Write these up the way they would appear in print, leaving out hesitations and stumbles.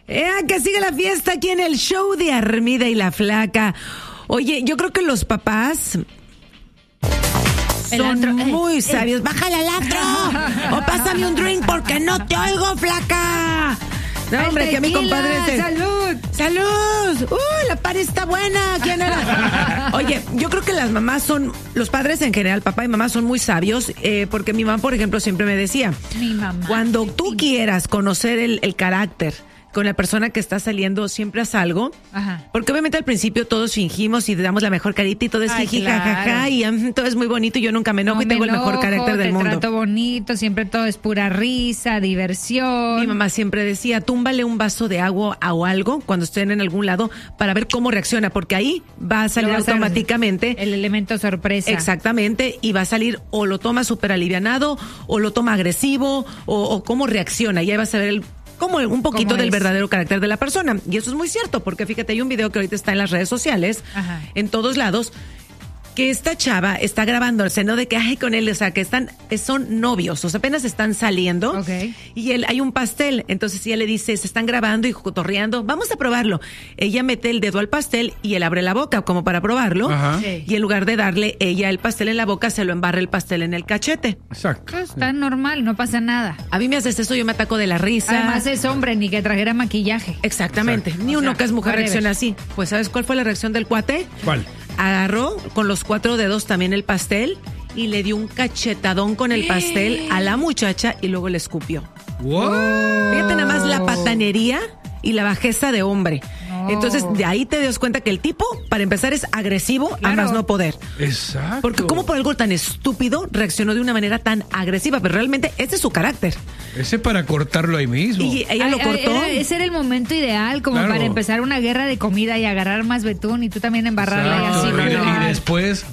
Que sigue la fiesta aquí en el show de Armida y la Flaca. Oye, yo creo que los papás son muy sabios. ¡Bájale al antro! O pásame un drink porque no te oigo, flaca. No, hombre, que a mi compadre ¡Salud! ¡Salud! La par está buena. ¿Quién era? Oye, yo creo que las mamás los padres en general, papá y mamá, son muy sabios, porque mi mamá, por ejemplo, siempre me decía, mi mamá, cuando tú quieras conocer el carácter con la persona que está saliendo, siempre haz algo. Ajá. Porque obviamente al principio todos fingimos y damos la mejor carita y todo es jiji, jajaja, y todo es muy bonito y yo nunca me enojo y tengo el mejor carácter del mundo. Te trato bonito, siempre todo es pura risa, diversión. Mi mamá siempre decía, túmbale un vaso de agua o algo cuando estén en algún lado para ver cómo reacciona, porque ahí va a salir automáticamente el elemento sorpresa. Exactamente, y va a salir o lo toma súper alivianado o lo toma agresivo o cómo reacciona, y ahí vas a ver como un poquito del verdadero carácter de la persona. Y eso es muy cierto, porque fíjate, hay un video que ahorita está en las redes sociales, en todos lados, que esta chava está grabándose, ¿no? De que con él, o sea, que son novios, o sea, apenas están saliendo. Okay. Y hay un pastel, entonces ella le dice, se están grabando y cotorreando, vamos a probarlo. Ella mete el dedo al pastel y él abre la boca como para probarlo. Sí. Y en lugar de darle ella el pastel en la boca, se lo embarra el pastel en el cachete. Exacto. Pues está normal, no pasa nada. A mí me haces eso, yo me ataco de la risa. Además es hombre, ni que trajera maquillaje. Exactamente. Exacto. Ni uno que es mujer reacciona así. Pues ¿sabes cuál fue la reacción del cuate? ¿Cuál? Agarró con los 4 dedos también el pastel y le dio un cachetadón con el pastel a la muchacha y luego le escupió. Wow. Fíjate nada más la patanería y la bajeza de hombre. No. Entonces, de ahí te das cuenta que el tipo, para empezar, es agresivo, a más no poder. Exacto. Porque ¿cómo por algo tan estúpido reaccionó de una manera tan agresiva? Pero realmente ese es su carácter. Ese para cortarlo ahí mismo. Y ella lo cortó. Ese era el momento ideal, como para empezar una guerra de comida y agarrar más betún y tú también embarrarla y así. Y después.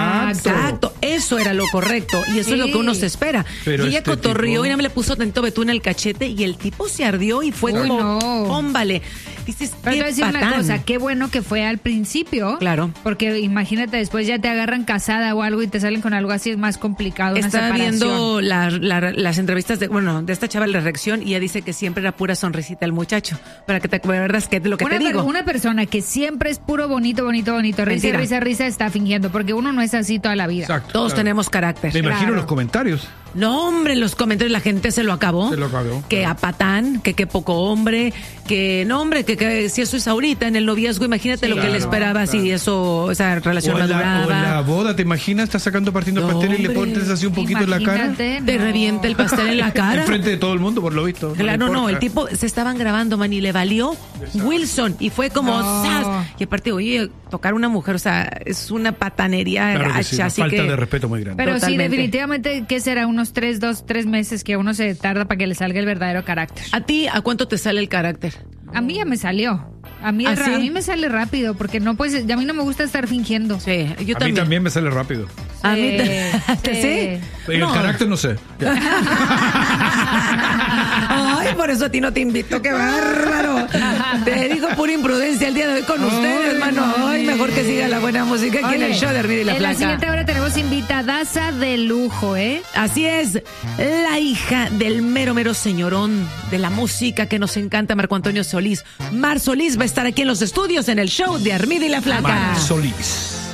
Exacto. Eso era lo correcto. Y eso es lo que uno se espera. Pero y ella cotorrió y no me le puso tanto betún en el cachete y el tipo se ardió y fue pómbale. Dices, pero te voy a decir una cosa, qué bueno que fue al principio. Claro. Porque imagínate, después ya te agarran casada o algo y te salen con algo así, es más complicado. Estaba viendo las entrevistas de esta chava, la reacción, y ella dice que siempre era pura sonrisita el muchacho. Para que te acuerdas que es lo que te digo. Una persona que siempre es puro bonito, risa, está fingiendo, porque uno no es así toda la vida. Exacto. Todos tenemos carácter. Me imagino los comentarios. No, hombre, en los comentarios la gente se lo acabó. Que a patán, que poco hombre, que no, hombre, que si eso es ahorita en el noviazgo, imagínate lo que le esperaba si esa relación maduraba. O en la boda, ¿te imaginas? Estás partiendo el pastel y le pones así un poquito en la cara. Te revienta el pastel en la cara. Enfrente de todo el mundo, por lo visto. Claro, no, el tipo se estaban grabando, man, y le valió Wilson. Y fue como, ¡zas! Y aparte, oye, tocar a una mujer, o sea, es una patanería. Claro que sí, así falta de respeto muy grande. Pero totalmente. sí, definitivamente, ¿qué será? Unos 3 meses que uno se tarda para que le salga el verdadero carácter. ¿A ti a cuánto te sale el carácter? A mí ya me salió. A mí me sale rápido porque no puedes, a mí no me gusta estar fingiendo. Sí, yo también. A mí también me sale rápido. A mí sí. El carácter no sé. Ay, por eso a ti no te invito, qué bárbaro. Te digo pura imprudencia el día de hoy con ustedes, hermano. Ay, mejor que siga la buena música aquí en el show de Armida y la Flaca. En la siguiente hora tenemos invitadaza de lujo, ¿eh? Así es, la hija del mero señorón de la música que nos encanta, Marco Antonio Solís. Mar Solís va a estar aquí en los estudios en el show de Armida y la Flaca. Mar Solís.